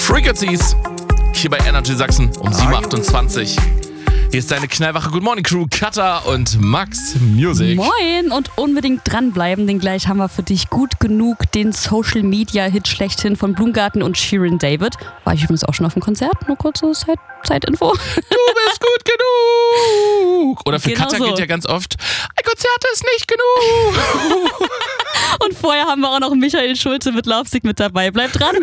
Frequencies hier bei Energy Sachsen um 7.28 Uhr. Hier ist deine knallwache Good Morning Crew, Katha und Max Music. Moin und unbedingt dranbleiben, denn gleich haben wir für dich gut genug den Social Media Hit schlechthin von Blumgarten und Shirin David. War ich übrigens auch schon auf dem Konzert, nur kurze Zeitinfo. Du bist gut genug. Oder für Genau Katha so. geht ja ganz oft, ein Konzert ist nicht genug. Und vorher haben wir auch noch Michael Schulte mit Lovesick mit dabei. Bleib dran.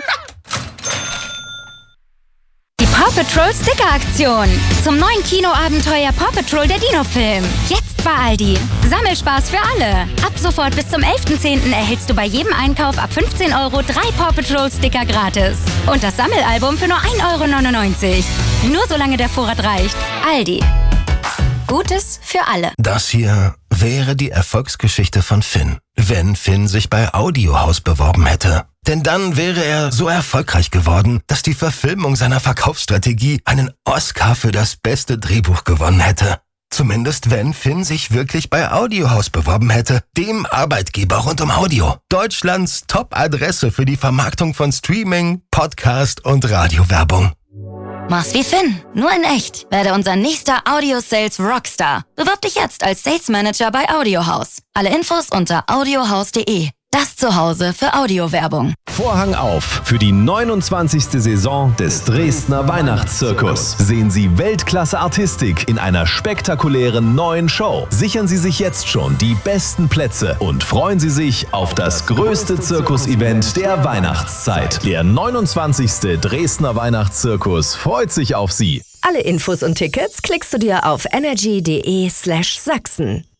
Die Paw Patrol Sticker-Aktion. Zum neuen Kinoabenteuer Paw Patrol der Dino-Film. Jetzt bei Aldi. Sammelspaß für alle. Ab sofort bis zum 11.10. erhältst du bei jedem Einkauf ab 15 Euro 3 Paw Patrol Sticker gratis. Und das Sammelalbum für nur 1,99 Euro. Nur solange der Vorrat reicht. Aldi. Gutes für alle. Das hier wäre die Erfolgsgeschichte von Finn, wenn Finn sich bei Audiohaus beworben hätte. Denn dann wäre er so erfolgreich geworden, dass die Verfilmung seiner Verkaufsstrategie einen Oscar für das beste Drehbuch gewonnen hätte. Zumindest wenn Finn sich wirklich bei Audiohaus beworben hätte, dem Arbeitgeber rund um Audio. Deutschlands Top-Adresse für die Vermarktung von Streaming, Podcast und Radiowerbung. Mach's wie Finn, nur in echt. Werde unser nächster Audio-Sales Rockstar. Bewirb dich jetzt als Sales Manager bei Audiohaus. Alle Infos unter audiohaus.de. Das Zuhause für Audiowerbung. Vorhang auf für die 29. Saison des Dresdner Weihnachtszirkus. Sehen Sie Weltklasse-Artistik in einer spektakulären neuen Show. Sichern Sie sich jetzt schon die besten Plätze und freuen Sie sich auf das größte Zirkus-Event der Weihnachtszeit. Der 29. Dresdner Weihnachtszirkus freut sich auf Sie. Alle Infos und Tickets klickst du dir auf energy.de/Sachsen.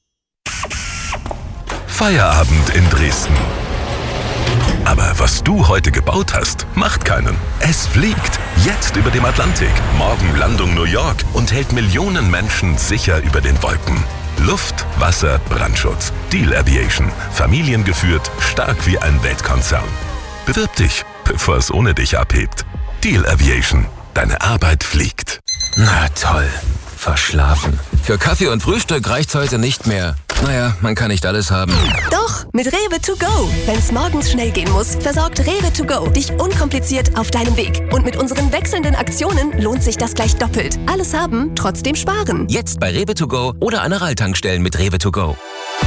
Feierabend in Dresden. Aber was du heute gebaut hast, macht keinen. Es fliegt jetzt über dem Atlantik. Morgen Landung New York und hält Millionen Menschen sicher über den Wolken. Luft, Wasser, Brandschutz. Deal Aviation. Familiengeführt, stark wie ein Weltkonzern. Bewirb dich, bevor es ohne dich abhebt. Deal Aviation. Deine Arbeit fliegt. Na toll. Verschlafen. Für Kaffee und Frühstück reicht's heute nicht mehr. Naja, man kann nicht alles haben. Doch, mit Rewe to go. Wenn's morgens schnell gehen muss, versorgt Rewe to go dich unkompliziert auf deinem Weg. Und mit unseren wechselnden Aktionen lohnt sich das gleich doppelt. Alles haben, trotzdem sparen. Jetzt bei Rewe to go oder an Aral-Tankstellen mit Rewe to go.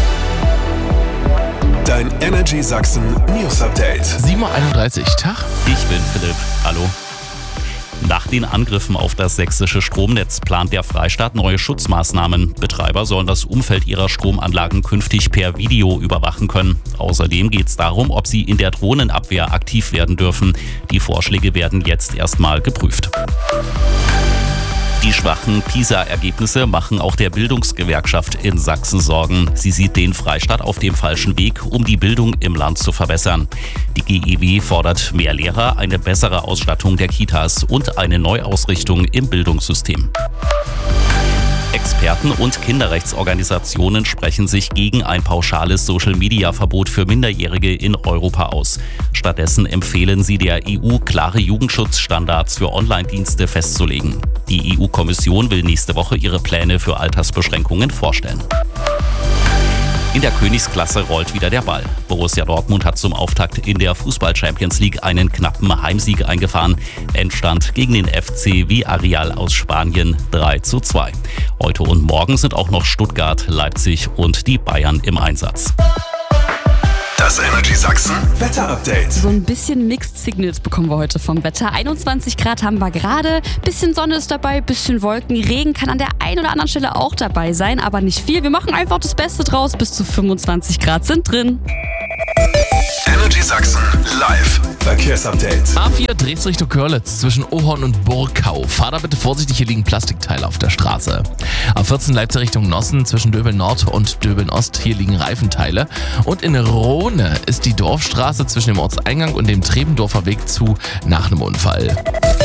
Dein Energy Sachsen News Update. 7.31 Uhr, Tag. Ich bin Philipp. Hallo. Nach den Angriffen auf das sächsische Stromnetz plant der Freistaat neue Schutzmaßnahmen. Betreiber sollen das Umfeld ihrer Stromanlagen künftig per Video überwachen können. Außerdem geht es darum, ob sie in der Drohnenabwehr aktiv werden dürfen. Die Vorschläge werden jetzt erstmal geprüft. Die schwachen PISA-Ergebnisse machen auch der Bildungsgewerkschaft in Sachsen Sorgen. Sie sieht den Freistaat auf dem falschen Weg, um die Bildung im Land zu verbessern. Die GEW fordert mehr Lehrer, eine bessere Ausstattung der Kitas und eine Neuausrichtung im Bildungssystem. Experten und Kinderrechtsorganisationen sprechen sich gegen ein pauschales Social-Media-Verbot für Minderjährige in Europa aus. Stattdessen empfehlen sie der EU, klare Jugendschutzstandards für Online-Dienste festzulegen. Die EU-Kommission will nächste Woche ihre Pläne für Altersbeschränkungen vorstellen. In der Königsklasse rollt wieder der Ball. Borussia Dortmund hat zum Auftakt in der Fußball-Champions League einen knappen Heimsieg eingefahren. Endstand gegen den FC Villarreal aus Spanien 3:2. Heute und morgen sind auch noch Stuttgart, Leipzig und die Bayern im Einsatz. Das Energy Sachsen Wetter Update. So ein bisschen Mixed Signals bekommen wir heute vom Wetter. 21 Grad haben wir gerade, bisschen Sonne ist dabei, bisschen Wolken. Regen kann an der einen oder anderen Stelle auch dabei sein, aber nicht viel. Wir machen einfach das Beste draus, bis zu 25 Grad sind drin. Energy Sachsen live Verkehrsupdate. A4 dreht Richtung Görlitz zwischen Ohorn und Burgkau. Fahr da bitte vorsichtig, hier liegen Plastikteile auf der Straße. A14 Leipzig Richtung Nossen zwischen Döbeln Nord und Döbeln Ost. Hier liegen Reifenteile. Und in Rohne ist die Dorfstraße zwischen dem Ortseingang und dem Trebendorfer Weg zu nach einem Unfall.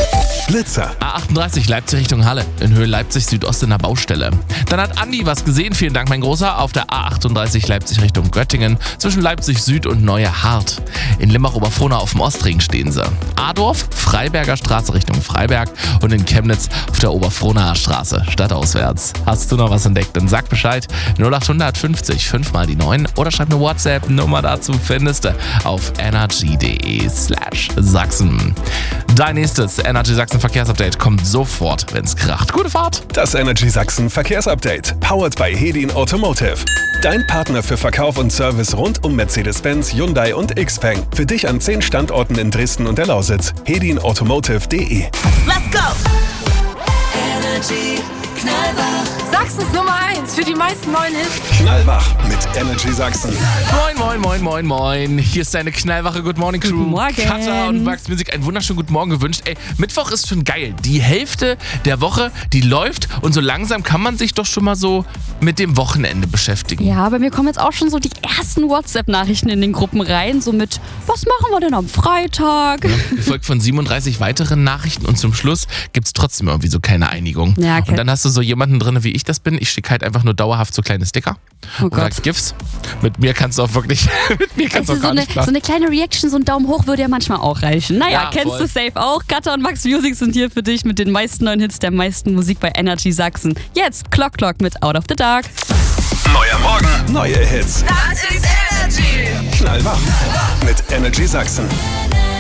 Blitzer. A38 Leipzig Richtung Halle. In Höhe Leipzig Südost in der Baustelle. Dann hat Andi was gesehen. Vielen Dank, mein Großer. Auf der A38 Leipzig Richtung Göttingen. Zwischen Leipzig Süd und Neue Hart. In Limbach-Oberfrohna auf dem Ostring stehen sie. Adorf, Freiberger Straße Richtung Freiberg. Und in Chemnitz auf der Oberfrohnaer Straße, stadtauswärts. Hast du noch was entdeckt? Dann sag Bescheid. 0800 50 5 mal die 9 oder schreib eine WhatsApp-Nummer dazu, findest du auf energy.de/Sachsen. Dein nächstes Energy Sachsen Verkehrsupdate kommt sofort, wenn's kracht. Gute Fahrt! Das Energy Sachsen Verkehrsupdate. Powered by Hedin Automotive. Dein Partner für Verkauf und Service rund um Mercedes-Benz, Hyundai und Xpeng. Für dich an 10 Standorten in Dresden und der Lausitz. hedinautomotive.de. Let's go! Energy Knallwach. Sachsens Nummer 1 für die meisten neuen Hits. Knallwach mit Energy Sachsen. Moin, moin, moin, moin, moin. Hier ist deine knallwache Good Morning Crew. Guten Morgen. Katha und Max Music, einen wunderschönen guten Morgen gewünscht. Ey, Mittwoch ist schon geil. Die Hälfte der Woche, die läuft und so langsam kann man sich doch schon mal so mit dem Wochenende beschäftigen. Ja, bei mir kommen jetzt auch schon so die ersten WhatsApp-Nachrichten in den Gruppen rein, so mit, was machen wir denn am Freitag? Ja, gefolgt von 37 weiteren Nachrichten und zum Schluss gibt's trotzdem irgendwie so keine Einigung. Ja, okay. Und dann hast du so jemanden drin, wie ich das bin. Ich schicke halt einfach nur dauerhaft so kleine Sticker. Oh Oder Gott. GIFs. Mit mir kannst du auch wirklich, mit mir kannst du auch gar nicht so planen. eine kleine Reaction, so ein Daumen hoch würde ja manchmal auch reichen. Naja, Ja, kennst voll. du safe auch. Katha und Max Music sind hier für dich mit den meisten neuen Hits der meisten Musik bei Energy Sachsen. Jetzt Clock mit Out of the Dark. Neuer Morgen, neue Hits. Das ist Energy. Knallwach mit Energy Sachsen.